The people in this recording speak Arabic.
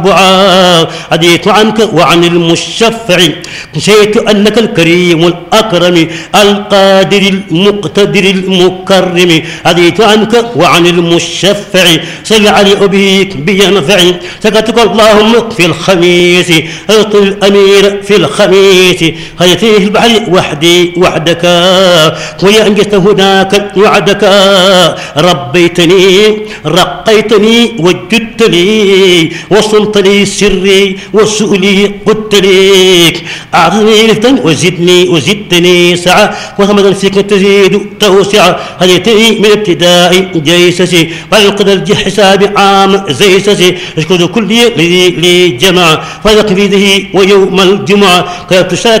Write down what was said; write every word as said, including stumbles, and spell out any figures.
عديت عنك وعن المشفع نسيت أنك الكريم الأكرم القادر المقتدر المكرم عديت عنك وعن المشفع صل علي أبيك بينفع سكتك اللهم في الخميس ألط الأمير في الخميس خيتيه البحر وحدي وحدك ويا أنجزت هناك وعدك ربيتني رقيتني وجدت لي وصلت لي سري وسؤلي قلت ليك أعطني رفتا وزدني وزدتني سعة وثمدا فيك تزيد توسع هديتني من ابتداء جيسسي وعقد الحساب عام زيسسي اشكر كل الذي لي جمع فذق في ذه ويوم الجمعة كيف تشاك